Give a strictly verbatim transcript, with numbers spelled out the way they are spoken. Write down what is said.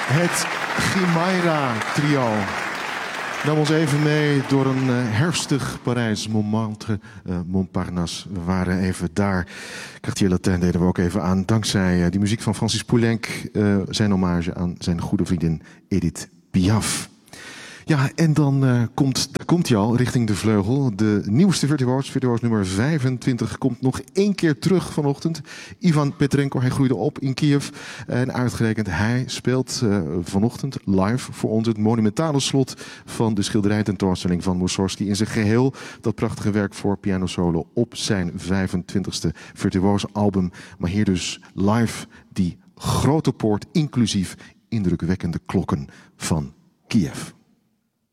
Het Chimaira Trio nam ons even mee door een uh, herfstig Parijs, Montmartre, uh, Montparnasse. We waren even daar. Quartier Latin deden we ook even aan. Dankzij uh, die muziek van Francis Poulenc, uh, zijn hommage aan zijn goede vriendin Edith Piaf. Ja, en dan uh, komt, daar komt hij al, richting de vleugel. De nieuwste virtuoos, virtuoos nummer vijfentwintig, komt nog één keer terug vanochtend. Ivan Petrenko, hij groeide op in Kiev. En uitgerekend, hij speelt uh, vanochtend live voor ons het monumentale slot van de schilderijtentoonstelling van Mussorgsky in zijn geheel. Dat prachtige werk voor piano solo op zijn vijfentwintigste virtuoos album. Maar hier dus live die grote poort, inclusief indrukwekkende klokken van Kiev.